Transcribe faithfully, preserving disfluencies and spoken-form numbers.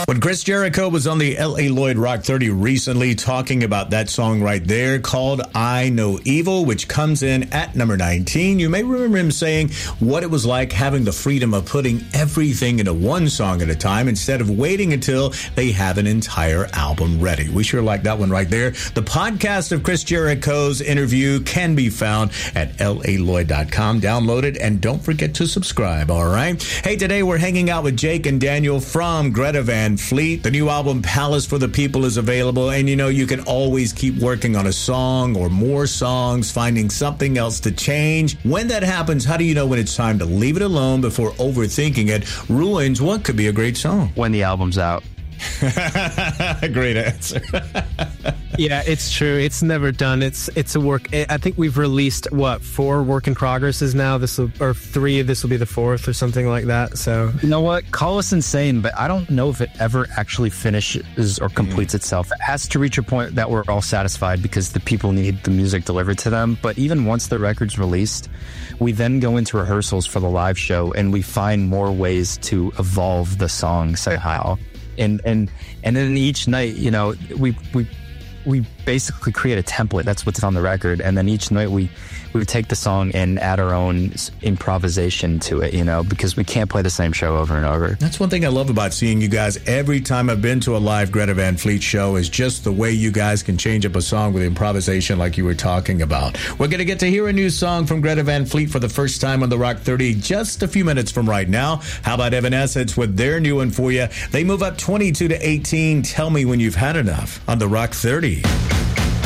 When Chris Jericho was on the L A. Lloyd Rock thirty recently talking about that song right there called I Know Evil, which comes in at number nineteen, you may remember him saying what it was like having the freedom of putting everything into one song at a time instead of waiting until they have an entire album ready. We sure like that one right there. The podcast of Chris Jericho's interview can be found at L A Lloyd dot com. Download it and don't forget to subscribe, all right? Hey, today we're hanging out with Jake and Daniel from Greta Van Fleet. The new album Palace for the People is available, and you know you can always keep working on a song or more songs, finding something else to change. When that happens, how do you know when it's time to leave it alone before overthinking it ruins what could be a great song? When the album's out. Great answer. Yeah, it's true. It's never done. It's it's a work. I think we've released what four work in progresses now. This will or three. This will be the fourth or something like that. So you know what? Call us insane, but I don't know if it ever actually finishes or completes mm. itself. It has to reach a point that we're all satisfied because the people need the music delivered to them. But even once the record's released, we then go into rehearsals for the live show and we find more ways to evolve the song somehow. And and and then each night, you know, we we we basically create a template. That's what's on the record. And then each night we we take the song and add our own improvisation to it, you know, because we can't play the same show over and over. That's one thing I love about seeing you guys every time I've been to a live Greta Van Fleet show is just the way you guys can change up a song with improvisation like you were talking about. We're going to get to hear a new song from Greta Van Fleet for the first time on the Rock thirty just a few minutes from right now. How about Evanescence with their new one for you? They move up twenty-two to eighteen. Tell me when you've had enough on the Rock thirty.